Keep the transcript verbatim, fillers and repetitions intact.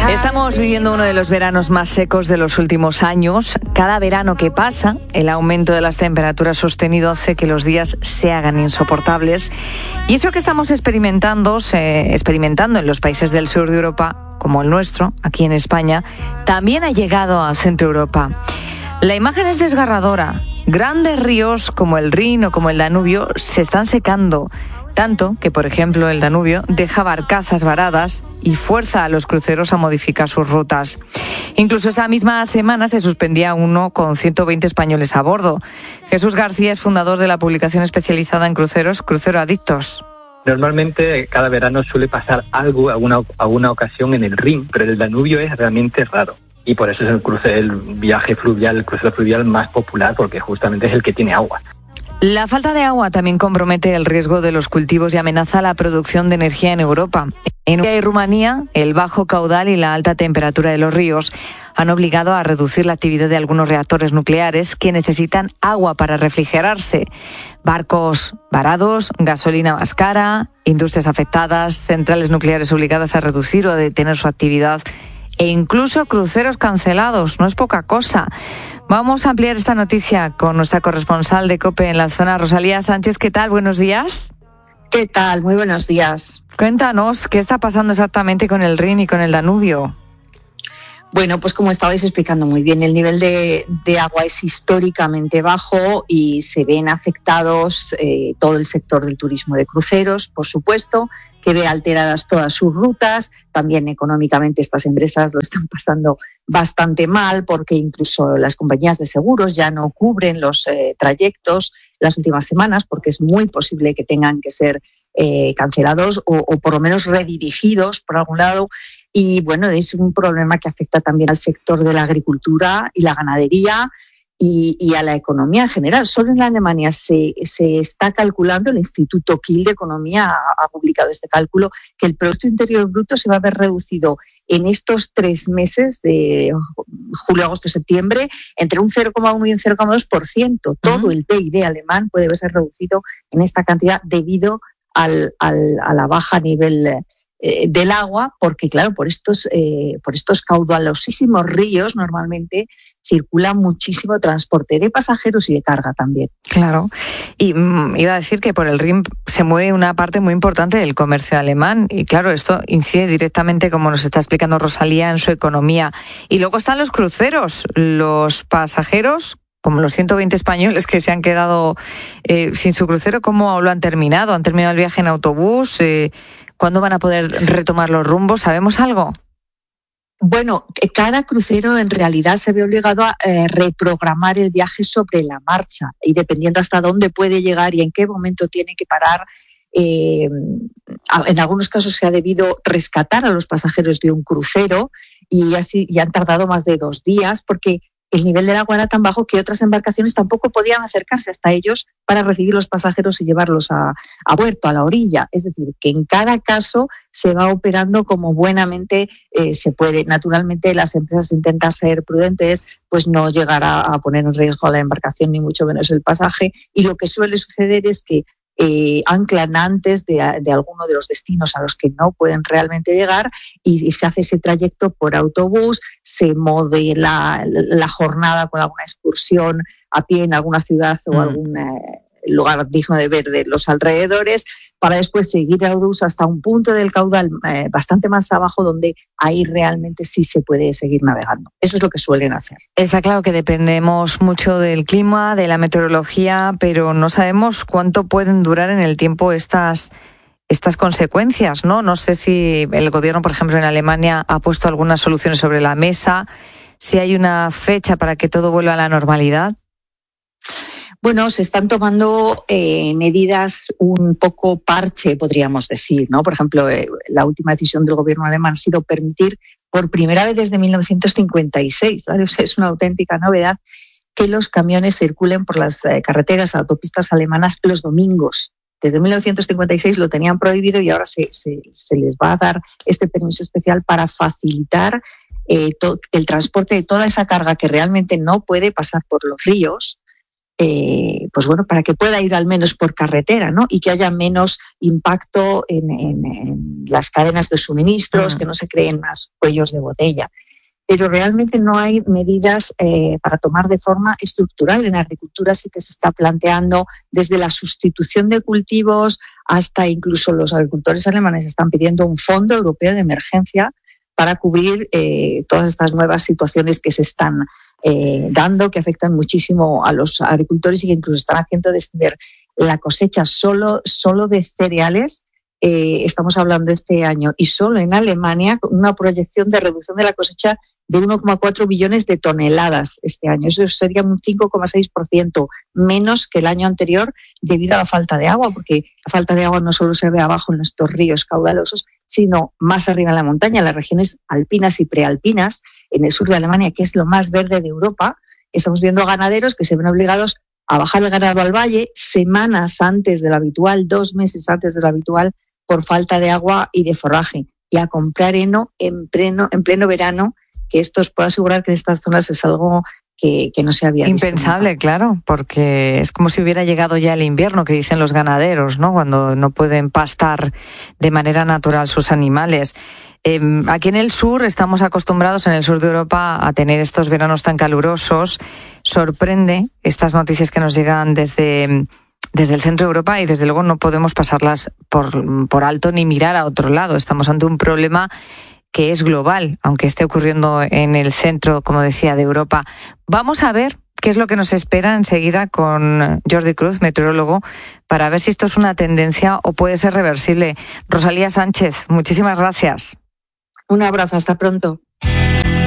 Estamos viviendo uno de los veranos más secos de los últimos años. Cada verano que pasa, el aumento de las temperaturas sostenido hace que los días se hagan insoportables. Y eso que estamos experimentando, se, experimentando en los países del sur de Europa, como el nuestro, aquí en España, también ha llegado a Centro Europa. La imagen es desgarradora. Grandes ríos como el Rin o como el Danubio se están secando. Tanto que, por ejemplo, el Danubio deja barcazas varadas y fuerza a los cruceros a modificar sus rutas. Incluso esta misma semana se suspendía uno con ciento veinte españoles a bordo. Jesús García es fundador de la publicación especializada en cruceros, Crucero Adictos. Normalmente cada verano suele pasar algo, alguna, alguna ocasión en el Rin, pero el Danubio es realmente raro. Y por eso es el, cruce, el viaje fluvial, el crucero fluvial más popular, porque justamente es el que tiene agua. La falta de agua también compromete el riesgo de los cultivos y amenaza la producción de energía en Europa. En Hungría y Rumanía, el bajo caudal y la alta temperatura de los ríos han obligado a reducir la actividad de algunos reactores nucleares que necesitan agua para refrigerarse. Barcos varados, gasolina más cara, industrias afectadas, centrales nucleares obligadas a reducir o a detener su actividad e incluso cruceros cancelados. No es poca cosa. Vamos a ampliar esta noticia con nuestra corresponsal de COPE en la zona, Rosalía Sánchez. ¿Qué tal? Buenos días. ¿Qué tal? Muy buenos días. Cuéntanos, ¿qué está pasando exactamente con el Rin y con el Danubio? Bueno, pues como estabais explicando muy bien, el nivel de, de agua es históricamente bajo y se ven afectados eh, todo el sector del turismo de cruceros, por supuesto, que ve alteradas todas sus rutas. También económicamente estas empresas lo están pasando bastante mal porque incluso las compañías de seguros ya no cubren los eh, trayectos las últimas semanas porque es muy posible que tengan que ser eh, cancelados o, o por lo menos redirigidos por algún lado. Y bueno, es un problema que afecta también al sector de la agricultura y la ganadería y, y a la economía en general. Solo en Alemania se, se está calculando, el Instituto Kiel de Economía ha, ha publicado este cálculo, que el Producto Interior Bruto se va a ver reducido en estos tres meses de julio, agosto, septiembre entre un cero coma uno y un cero coma dos por ciento. Todo uh-huh. El P I B alemán puede verse reducido en esta cantidad debido al, al, a la baja nivel Eh, del agua, porque claro, por estos eh, por estos caudalosísimos ríos normalmente circula muchísimo transporte de pasajeros y de carga también. Claro, y mm, iba a decir que por el Rin se mueve una parte muy importante del comercio alemán y claro, esto incide directamente, como nos está explicando Rosalía, en su economía. Y luego están los cruceros, los pasajeros, como los ciento veinte españoles que se han quedado eh, sin su crucero, ¿cómo lo han terminado? ¿Han terminado el viaje en autobús? Eh, ¿Cuándo van a poder retomar los rumbos? ¿Sabemos algo? Bueno, cada crucero en realidad se ve obligado a eh, reprogramar el viaje sobre la marcha y dependiendo hasta dónde puede llegar y en qué momento tiene que parar. Eh, en algunos casos se ha debido rescatar a los pasajeros de un crucero y así y han tardado más de dos días porque el nivel del agua era tan bajo que otras embarcaciones tampoco podían acercarse hasta ellos para recibir los pasajeros y llevarlos a, a puerto, a la orilla. Es decir, que en cada caso se va operando como buenamente eh, se puede. Naturalmente, las empresas intentan ser prudentes, pues no llegar a, a poner en riesgo a la embarcación, ni mucho menos el pasaje. Y lo que suele suceder es que Eh, anclan antes de, de alguno de los destinos a los que no pueden realmente llegar y, y se hace ese trayecto por autobús, se modela la jornada con alguna excursión a pie en alguna ciudad o mm. algún eh, lugar digno de ver de los alrededores, para después seguir el autobús hasta un punto del caudal eh, bastante más abajo donde ahí realmente sí se puede seguir navegando. Eso es lo que suelen hacer. Está claro que dependemos mucho del clima, de la meteorología, pero no sabemos cuánto pueden durar en el tiempo estas, estas consecuencias, ¿no? No sé si el gobierno, por ejemplo, en Alemania ha puesto algunas soluciones sobre la mesa, si hay una fecha para que todo vuelva a la normalidad. Bueno, se están tomando eh, medidas un poco parche, podríamos decir, ¿no? Por ejemplo, eh, la última decisión del gobierno alemán ha sido permitir por primera vez desde mil novecientos cincuenta y seis, ¿vale? O sea, es una auténtica novedad que los camiones circulen por las eh, carreteras, autopistas alemanas los domingos. Desde mil novecientos cincuenta y seis lo tenían prohibido y ahora se, se, se les va a dar este permiso especial para facilitar eh, to- el transporte de toda esa carga que realmente no puede pasar por los ríos, eh, pues bueno, para que pueda ir al menos por carretera, ¿no? Y que haya menos impacto en, en, en las cadenas de suministros, uh-huh. que no se creen más cuellos de botella. Pero realmente no hay medidas eh, para tomar de forma estructural. En agricultura sí que se está planteando desde la sustitución de cultivos hasta incluso los agricultores alemanes están pidiendo un fondo europeo de emergencia para cubrir eh, todas estas nuevas situaciones que se están eh, dando, que afectan muchísimo a los agricultores y que incluso están haciendo descender la cosecha solo, solo de cereales. Eh, estamos hablando este año y solo en Alemania con una proyección de reducción de la cosecha de uno coma cuatro billones de toneladas este año. Eso sería un cinco coma seis por ciento menos que el año anterior debido a la falta de agua, porque la falta de agua no solo se ve abajo en estos ríos caudalosos, sino más arriba en la montaña, en las regiones alpinas y prealpinas, en el sur de Alemania, que es lo más verde de Europa. Estamos viendo ganaderos que se ven obligados a bajar el ganado al valle semanas antes de lo habitual, dos meses antes de lo habitual, por falta de agua y de forraje, y a comprar heno en pleno, en pleno verano, que esto os puedo asegurar que en estas zonas es algo que, que no se había visto. Impensable, nunca. Claro, porque es como si hubiera llegado ya el invierno, que dicen los ganaderos, ¿no? Cuando no pueden pastar de manera natural sus animales. Eh, aquí en el sur estamos acostumbrados, en el sur de Europa, a tener estos veranos tan calurosos. Sorprende estas noticias que nos llegan desde... desde el centro de Europa y desde luego no podemos pasarlas por, por alto ni mirar a otro lado. Estamos ante un problema que es global, aunque esté ocurriendo en el centro, como decía, de Europa. Vamos a ver qué es lo que nos espera enseguida con Jordi Cruz, meteorólogo, para ver si esto es una tendencia o puede ser reversible. Rosalía Sánchez, muchísimas gracias. Un abrazo, hasta pronto.